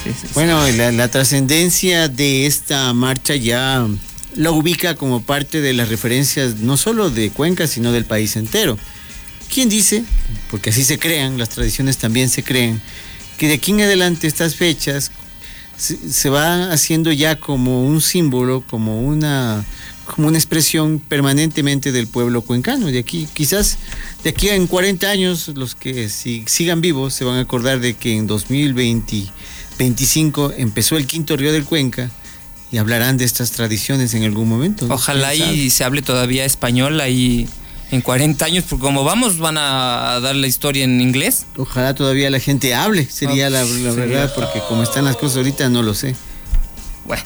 sí. Bueno, la trascendencia de esta marcha ya la ubica como parte de las referencias no solo de Cuenca, sino del país entero. ¿Quién dice? Porque así se crean, las tradiciones también se crean, que de aquí en adelante estas fechas se va haciendo ya como un símbolo, como una expresión permanentemente del pueblo cuencano. De aquí, quizás de aquí en 40 años, los que sigan vivos se van a acordar de que en 2025 empezó el quinto río del Cuenca y hablarán de estas tradiciones en algún momento, ¿no? Ojalá y se hable todavía español ahí en 40 años, porque como vamos van a dar la historia en inglés. Ojalá todavía la gente hable, sería la verdad, porque como están las cosas ahorita no lo sé. Bueno.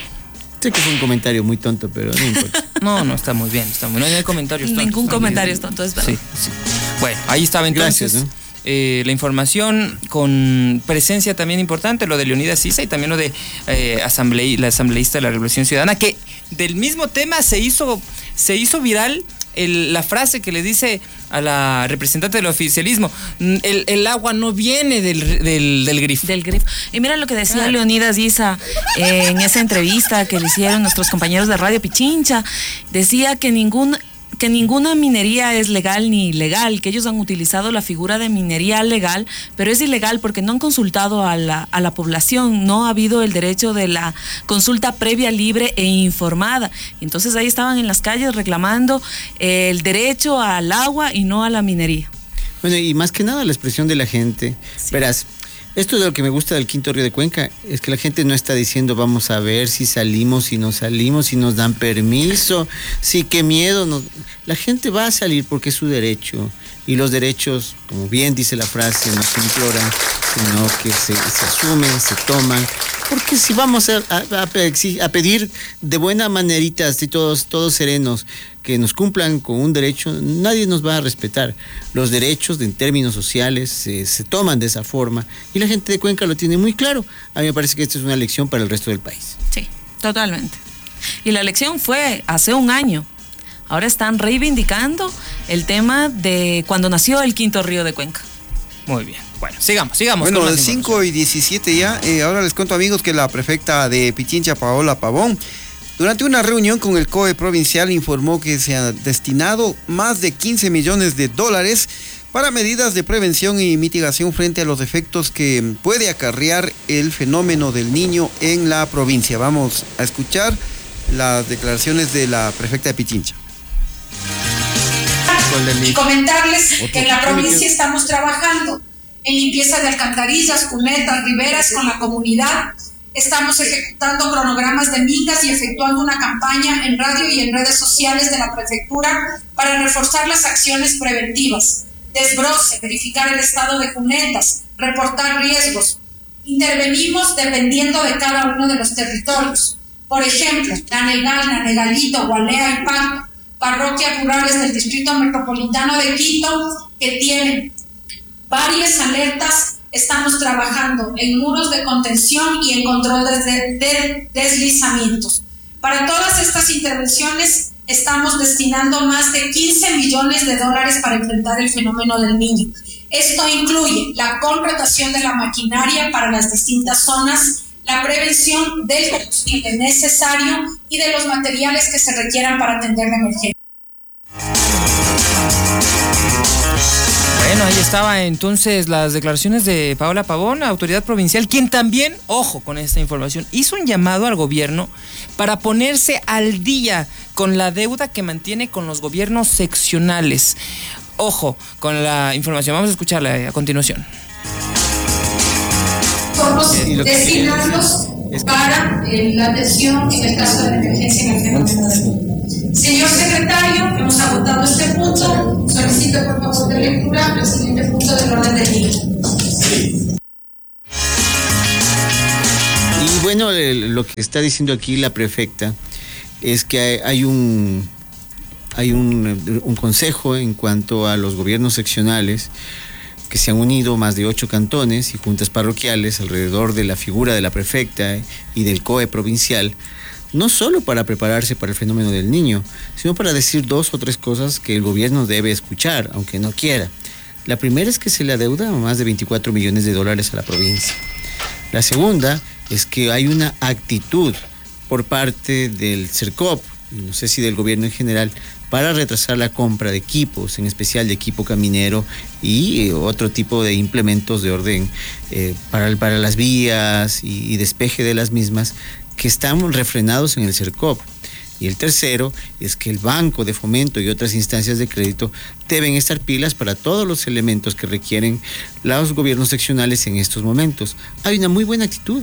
Sé que fue un comentario muy tonto, pero no importa. No, está muy bien, no hay comentarios tontos. Ningún comentario es tonto, es verdad. Sí. Bueno, ahí estaba entonces. Gracias, ¿no? La información con presencia también importante, lo de Leonidas Issa y también lo de la asambleísta de la Revolución Ciudadana, que del mismo tema se hizo viral la frase que le dice a la representante del oficialismo: el agua no viene del grifo. Del grifo. Y mira lo que decía Leonidas Issa en esa entrevista que le hicieron nuestros compañeros de Radio Pichincha. Decía que ninguna minería es legal ni ilegal, que ellos han utilizado la figura de minería legal, pero es ilegal porque no han consultado a la población, no ha habido el derecho de la consulta previa, libre e informada. Entonces ahí estaban en las calles reclamando el derecho al agua y no a la minería. Bueno, y más que nada la expresión de la gente. Sí. Verás, esto de lo que me gusta del quinto río de Cuenca es que la gente no está diciendo vamos a ver si salimos, si no salimos, si nos dan permiso, si qué miedo. La gente va a salir porque es su derecho, y los derechos, como bien dice la frase, no se imploran, sino que se asumen, se toman. Porque si vamos a pedir de buena manerita, así todos serenos, que nos cumplan con un derecho, nadie nos va a respetar. Los derechos en términos sociales se toman de esa forma, y la gente de Cuenca lo tiene muy claro. A mí me parece que esta es una lección para el resto del país. Sí, totalmente. Y la elección fue hace un año. Ahora están reivindicando el tema de cuando nació el quinto río de Cuenca. Muy bien. Bueno, sigamos. Bueno, 5:17 ya. Ahora les cuento, amigos, que la prefecta de Pichincha, Paola Pavón, durante una reunión con el COE provincial, informó que se ha destinado más de 15 millones de dólares para medidas de prevención y mitigación frente a los efectos que puede acarrear el fenómeno del Niño en la provincia. Vamos a escuchar las declaraciones de la prefecta de Pichincha. Y comentarles que en la provincia estamos trabajando en limpieza de alcantarillas, cunetas, riberas con la comunidad. Estamos ejecutando cronogramas de migas y efectuando una campaña en radio y en redes sociales de la prefectura para reforzar las acciones preventivas. Desbroce, verificar el estado de cunetas, reportar riesgos. Intervenimos dependiendo de cada uno de los territorios. Por ejemplo, Nanegal, Nanegalito, Gualea y Pato, parroquias rurales del Distrito Metropolitano de Quito, que tienen varias alertas. Estamos trabajando en muros de contención y en control de deslizamientos. Para todas estas intervenciones estamos destinando más de 15 millones de dólares para enfrentar el fenómeno del Niño. Esto incluye la contratación de la maquinaria para las distintas zonas, la prevención del combustible necesario y de los materiales que se requieran para atender la emergencia. Bueno, ahí estaba entonces las declaraciones de Paola Pavón, autoridad provincial, quien también, ojo con esta información, hizo un llamado al gobierno para ponerse al día con la deuda que mantiene con los gobiernos seccionales. Ojo con la información, vamos a escucharla a continuación. Somos destinarlos para la atención en el caso de la emergencia en el fenómeno del Niño. Señor secretario, hemos agotado este punto. Solicito por favor de lectura el siguiente punto del orden del día. Y bueno, lo que está diciendo aquí la prefecta es que hay un consejo en cuanto a los gobiernos seccionales, que se han unido más de 8 cantones y juntas parroquiales alrededor de la figura de la prefecta y del COE provincial, no solo para prepararse para el fenómeno del Niño, sino para decir 2 o 3 cosas que el gobierno debe escuchar, aunque no quiera. La primera es que se le adeuda más de 24 millones de dólares a la provincia. La segunda es que hay una actitud por parte del CERCOP, y no sé si del gobierno en general, para retrasar la compra de equipos, en especial de equipo caminero y otro tipo de implementos de orden para las vías y despeje de las mismas, que están refrenados en el CERCOP. Y el tercero es que el Banco de Fomento y otras instancias de crédito deben estar pilas para todos los elementos que requieren los gobiernos seccionales en estos momentos. Hay una muy buena actitud,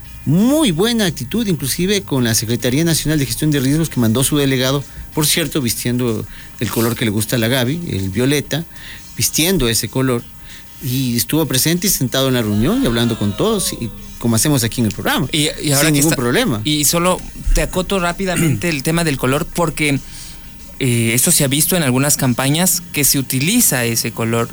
inclusive con la Secretaría Nacional de Gestión de Riesgos, que mandó su delegado, por cierto, vistiendo el color que le gusta a la Gaby, el violeta, vistiendo ese color, y estuvo presente y sentado en la reunión y hablando con todos, y como hacemos aquí en el programa, y ahora sin ningún problema. Y solo te acoto rápidamente el tema del color, porque esto se ha visto en algunas campañas que se utiliza ese color.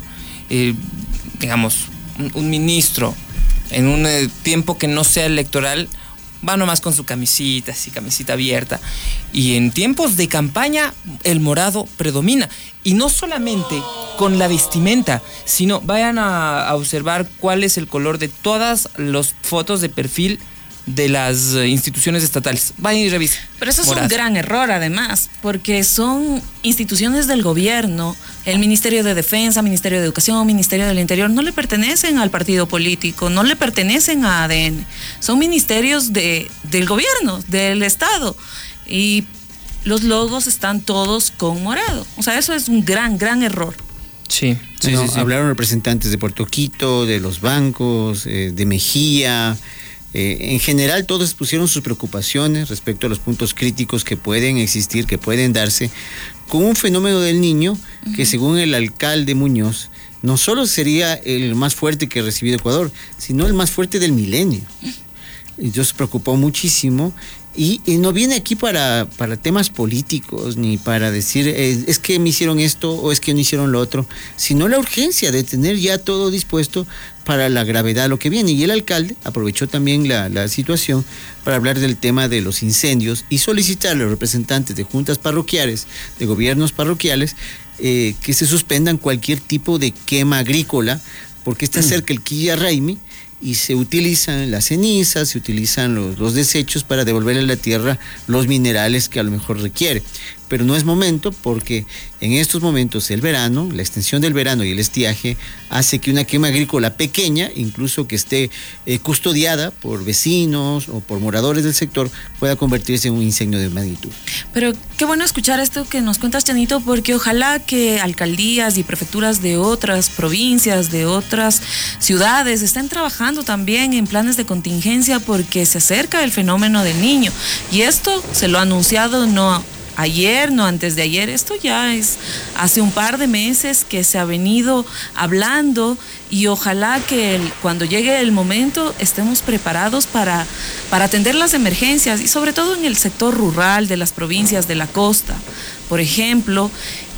Digamos, un ministro en un tiempo que no sea electoral va nomás con su camisita, así, camisita abierta. Y en tiempos de campaña el morado predomina. Y no solamente con la vestimenta, sino vayan a observar cuál es el color de todas las fotos de perfil de las instituciones estatales. Vayan y revisen. Pero eso es un gran error, además, porque son instituciones del gobierno. El Ministerio de Defensa, Ministerio de Educación, Ministerio del Interior, no le pertenecen al partido político, no le pertenecen a ADN. Son ministerios del gobierno, del Estado. Y los logos están todos con morado. O sea, eso es un gran error. Sí. Hablaron representantes de Puerto Quito, de los bancos, de Mejía. En general todos expusieron sus preocupaciones respecto a los puntos críticos que pueden existir, que pueden darse con un fenómeno del niño que, según el alcalde Muñoz, no solo sería el más fuerte que ha recibido Ecuador, sino el más fuerte del milenio. Entonces se preocupó muchísimo y no viene aquí para temas políticos ni para decir es que me hicieron esto o es que no hicieron lo otro, sino la urgencia de tener ya todo dispuesto para la gravedad de lo que viene. Y el alcalde aprovechó también la situación para hablar del tema de los incendios y solicitar a los representantes de juntas parroquiales, de gobiernos parroquiales, que se suspendan cualquier tipo de quema agrícola, porque está cerca el Quilla Raimi y se utilizan las cenizas, se utilizan los desechos para devolverle a la tierra los minerales que a lo mejor requiere. Pero no es momento, porque en estos momentos el verano, la extensión del verano y el estiaje hace que una quema agrícola pequeña, incluso que esté custodiada por vecinos o por moradores del sector, pueda convertirse en un incendio de magnitud. Pero qué bueno escuchar esto que nos cuentas, Chanito, porque ojalá que alcaldías y prefecturas de otras provincias, de otras ciudades, estén trabajando también en planes de contingencia, porque se acerca el fenómeno del niño. Y esto se lo ha anunciado no ayer, no antes de ayer, esto ya es hace un par de meses que se ha venido hablando, y ojalá que cuando llegue el momento estemos preparados para atender las emergencias, y sobre todo en el sector rural de las provincias de la costa, por ejemplo,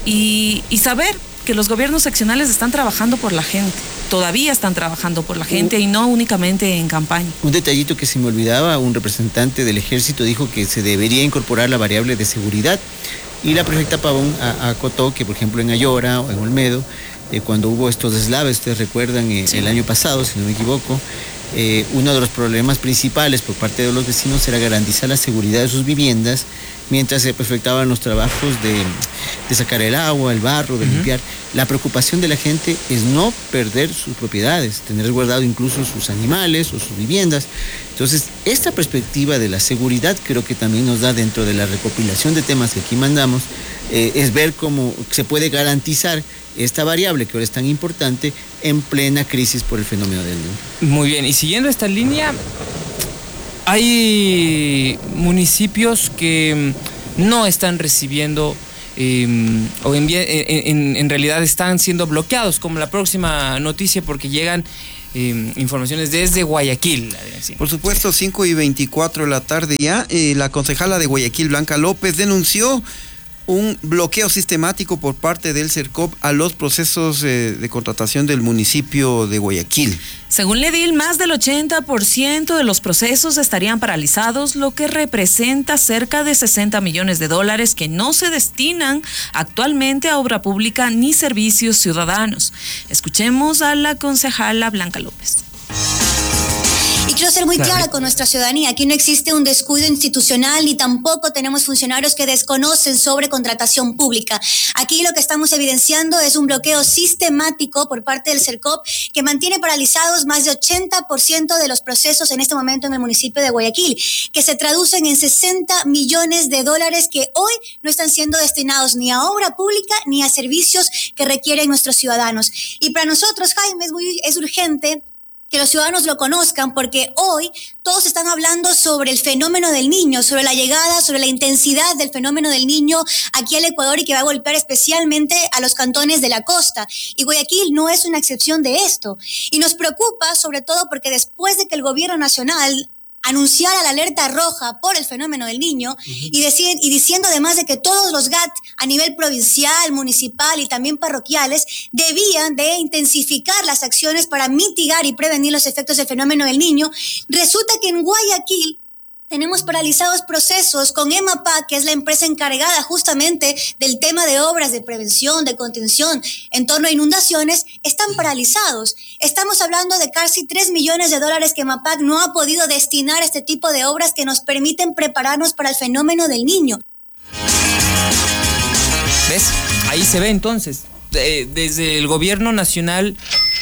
y saber que los gobiernos seccionales están trabajando por la gente, todavía están trabajando por la gente y no únicamente en campaña. Un detallito que se me olvidaba, un representante del ejército dijo que se debería incorporar la variable de seguridad, y la prefecta Pavón acotó que, por ejemplo, en Ayora o en Olmedo, cuando hubo estos deslaves, ustedes recuerdan, el año pasado, si no me equivoco, uno de los problemas principales por parte de los vecinos era garantizar la seguridad de sus viviendas mientras se efectuaban los trabajos de sacar el agua, el barro, de limpiar. La preocupación de la gente es no perder sus propiedades, tener resguardado incluso sus animales o sus viviendas. Entonces, esta perspectiva de la seguridad creo que también nos da, dentro de la recopilación de temas que aquí mandamos, es ver cómo se puede garantizar esta variable que ahora es tan importante en plena crisis por el fenómeno del niño. Muy bien, y siguiendo esta línea, hay municipios que no están recibiendo o en realidad están siendo bloqueados, como la próxima noticia, porque llegan informaciones desde Guayaquil. Por supuesto, 5:24 de la tarde ya, la concejala de Guayaquil, Blanca López, denunció un bloqueo sistemático por parte del CERCOP a los procesos de contratación del municipio de Guayaquil. Según la edil, más del 80% de los procesos estarían paralizados, lo que representa cerca de $60 millones que no se destinan actualmente a obra pública ni servicios ciudadanos. Escuchemos a la concejala Blanca López. Y quiero quiero ser muy clara con nuestra ciudadanía. Aquí no existe un descuido institucional ni tampoco tenemos funcionarios que desconocen sobre contratación pública. Aquí lo que estamos evidenciando es un bloqueo sistemático por parte del CERCOP que mantiene paralizados más de 80% de los procesos en este momento en el municipio de Guayaquil, que se traducen en 60 millones de dólares que hoy no están siendo destinados ni a obra pública ni a servicios que requieren nuestros ciudadanos. Y para nosotros, Jaime, es urgente que los ciudadanos lo conozcan, porque hoy todos están hablando sobre el fenómeno del Niño, sobre la llegada, sobre la intensidad del fenómeno del Niño aquí al Ecuador y que va a golpear especialmente a los cantones de la costa. Y Guayaquil no es una excepción de esto. Y nos preocupa sobre todo porque después de que el gobierno nacional anunciara la alerta roja por el fenómeno del Niño y diciendo además de que todos los GAT a nivel provincial, municipal y también parroquiales debían de intensificar las acciones para mitigar y prevenir los efectos del fenómeno del Niño, resulta que en Guayaquil tenemos paralizados procesos con EMAPAC, que es la empresa encargada justamente del tema de obras de prevención, de contención en torno a inundaciones, están paralizados. Estamos hablando de casi 3 millones de dólares que EMAPAC no ha podido destinar a este tipo de obras que nos permiten prepararnos para el fenómeno del Niño. ¿Ves? Ahí se ve entonces. Desde el gobierno nacional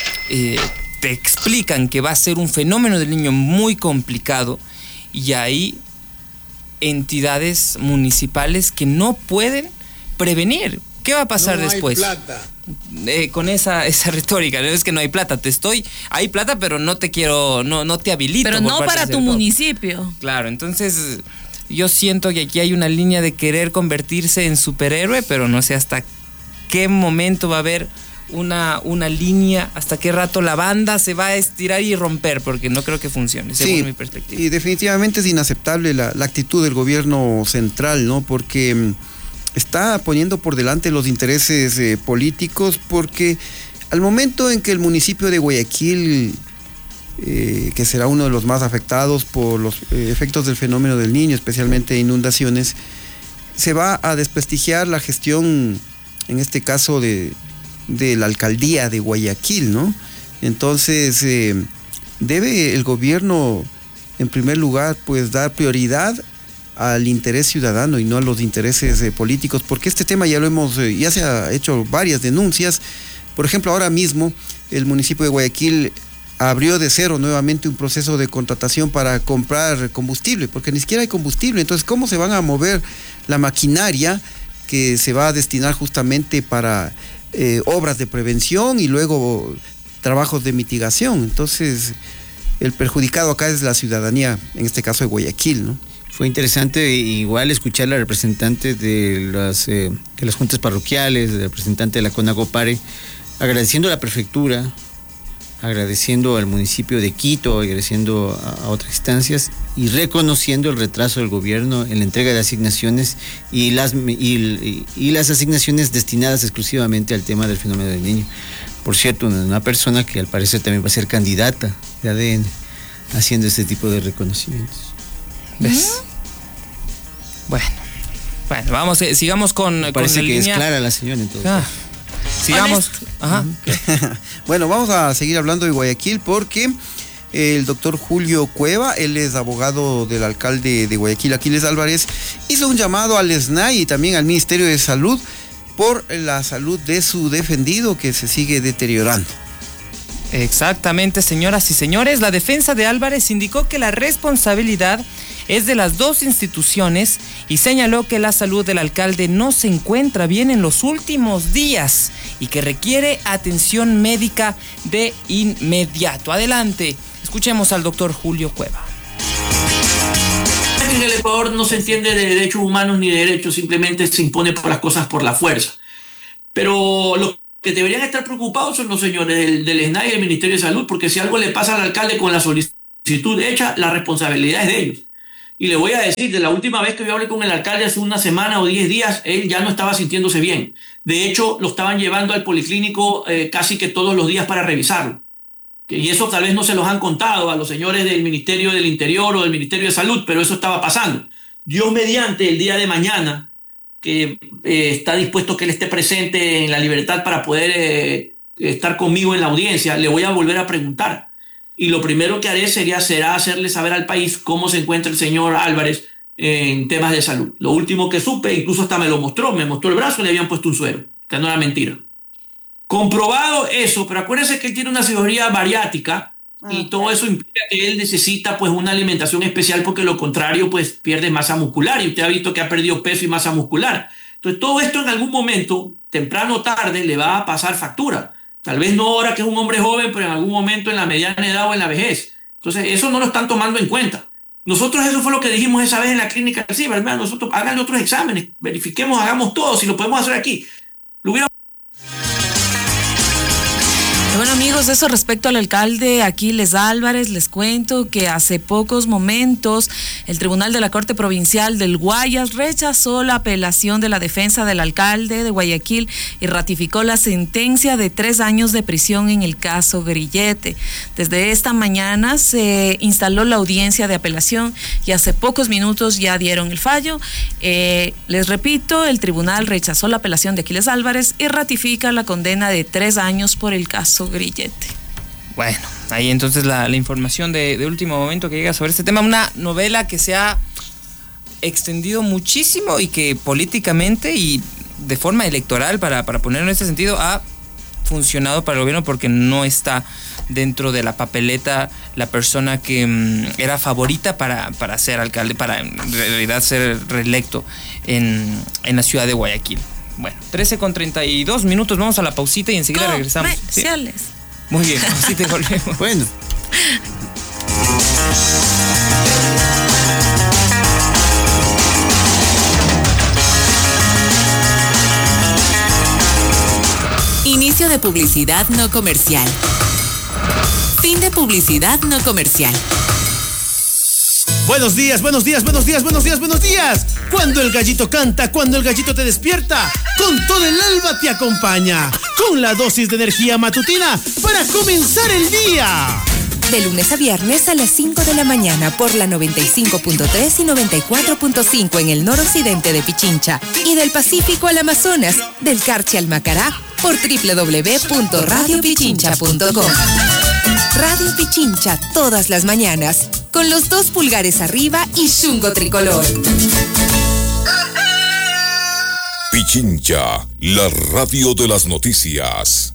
te explican que va a ser un fenómeno del Niño muy complicado. Y hay entidades municipales que no pueden prevenir. ¿Qué va a pasar después? No hay plata. Con esa retórica, no es que no hay plata, hay plata, pero no te quiero, no te habilito. Pero no para tu municipio. Claro, entonces yo siento que aquí hay una línea de querer convertirse en superhéroe, pero no sé hasta qué momento va a haber una línea, hasta qué rato la banda se va a estirar y romper, porque no creo que funcione, según mi perspectiva. Y definitivamente es inaceptable la actitud del gobierno central, ¿no? Porque está poniendo por delante los intereses políticos, porque al momento en que el municipio de Guayaquil, que será uno de los más afectados por los efectos del fenómeno del Niño, especialmente inundaciones, se va a desprestigiar la gestión, en este caso de la alcaldía de Guayaquil, ¿no? Entonces, debe el gobierno, en primer lugar, pues dar prioridad al interés ciudadano y no a los intereses políticos, porque este tema ya se ha hecho varias denuncias. Por ejemplo, ahora mismo el municipio de Guayaquil abrió de cero nuevamente un proceso de contratación para comprar combustible, porque ni siquiera hay combustible. Entonces, ¿cómo se van a mover la maquinaria que se va a destinar justamente para obras de prevención y luego trabajos de mitigación? Entonces, el perjudicado acá es la ciudadanía, en este caso de Guayaquil, ¿no? Fue interesante igual escuchar a la representante de las juntas parroquiales, la representante de la CONAGOPARE, agradeciendo a la prefectura, agradeciendo al municipio de Quito, agradeciendo a otras instancias y reconociendo el retraso del gobierno en la entrega de asignaciones y las asignaciones destinadas exclusivamente al tema del fenómeno del Niño. Por cierto, una persona que al parecer también va a ser candidata de ADN haciendo este tipo de reconocimientos. ¿Ves? Bueno, vamos, sigamos con parece con que línea. Es clara la señora entonces. Sigamos. Ajá. Bueno, vamos a seguir hablando de Guayaquil porque el doctor Julio Cueva, él es abogado del alcalde de Guayaquil, Aquiles Álvarez, hizo un llamado al SNAI y también al Ministerio de Salud por la salud de su defendido que se sigue deteriorando. Exactamente, señoras y señores. La defensa de Álvarez indicó que la responsabilidad es de las dos instituciones y señaló que la salud del alcalde no se encuentra bien en los últimos días y que requiere atención médica de inmediato. Adelante, escuchemos al doctor Julio Cueva. En el Ecuador no se entiende de derechos humanos ni de derechos, simplemente se impone por las cosas por la fuerza. Pero los que deberían estar preocupados son los señores del SNAI y del Ministerio de Salud, porque si algo le pasa al alcalde con la solicitud hecha, la responsabilidad es de ellos. Y le voy a decir, de la última vez que yo hablé con el alcalde hace una semana o 10 días, él ya no estaba sintiéndose bien. De hecho, lo estaban llevando al policlínico casi que todos los días para revisarlo. Y eso tal vez no se los han contado a los señores del Ministerio del Interior o del Ministerio de Salud, pero eso estaba pasando. Dios mediante, el día de mañana, que está dispuesto que él esté presente en la libertad para poder estar conmigo en la audiencia, le voy a volver a preguntar. y lo primero que haré será hacerle saber al país cómo se encuentra el señor Álvarez en temas de salud. Lo último que supe, incluso hasta me mostró el brazo y le habían puesto un suero, que no era mentira. Comprobado eso, pero acuérdense que él tiene una cirugía bariátrica y todo eso implica que él necesita pues una alimentación especial, porque lo contrario pues pierde masa muscular, y usted ha visto que ha perdido peso y masa muscular. Entonces todo esto en algún momento, temprano o tarde, le va a pasar factura. Tal vez no ahora que es un hombre joven, pero en algún momento en la mediana edad o en la vejez. Entonces eso no lo están tomando en cuenta. Nosotros eso fue lo que dijimos esa vez en la clínica del CIBA, hermano. Nosotros háganle otros exámenes, verifiquemos, hagamos todo, si lo podemos hacer aquí. Lo hubiera... Bueno, amigos, eso respecto al alcalde Aquiles Álvarez, les cuento que hace pocos momentos el Tribunal de la Corte Provincial del Guayas rechazó la apelación de la defensa del alcalde de Guayaquil y ratificó la sentencia de 3 años de prisión en el caso Grillete. Desde esta mañana se instaló la audiencia de apelación y hace pocos minutos ya dieron el fallo. Les repito, el tribunal rechazó la apelación de Aquiles Álvarez y ratifica la condena de 3 años por el caso Grillete. Bueno, ahí entonces la información de último momento que llega sobre este tema. Una novela que se ha extendido muchísimo y que políticamente y de forma electoral, para ponerlo en este sentido, ha funcionado para el gobierno, porque no está dentro de la papeleta la persona que era favorita para ser alcalde, para en realidad ser reelecto en la ciudad de Guayaquil. Bueno, 13:32, vamos a la pausita y enseguida regresamos. Comerciales. ¿Sí? Muy bien, pausita y volvemos. Bueno. Inicio de publicidad no comercial. Fin de publicidad no comercial. Buenos días, buenos días, buenos días, buenos días, buenos días. Cuando el gallito canta, cuando el gallito te despierta, con todo el alba te acompaña, con la dosis de energía matutina para comenzar el día. De lunes a viernes a las 5 de la mañana por la 95.3 y 94.5 en el noroccidente de Pichincha y del Pacífico al Amazonas, del Carchi al Macará por www.radiopichincha.com. Radio Pichincha todas las mañanas, con los 2 pulgares arriba y chungo tricolor. Pichincha, la radio de las noticias.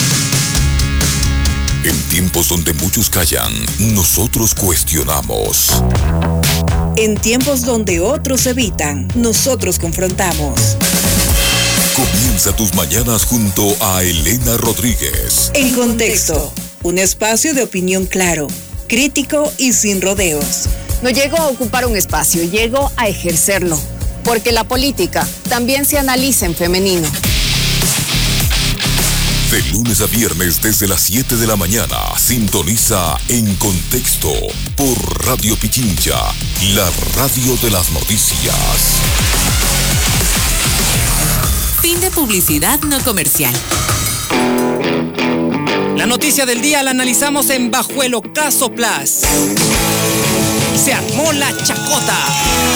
En tiempos donde muchos callan, nosotros cuestionamos. En tiempos donde otros evitan, nosotros confrontamos. Comienza tus mañanas junto a Elena Rodríguez. En Contexto, un espacio de opinión claro, crítico y sin rodeos. No llego a ocupar un espacio, llego a ejercerlo, porque la política también se analiza en femenino. De lunes a viernes desde las 7 de la mañana, sintoniza En Contexto por Radio Pichincha, la radio de las noticias. Fin de publicidad no comercial. La noticia del día la analizamos en Bajo el Ocaso Plus. Se armó la chacota.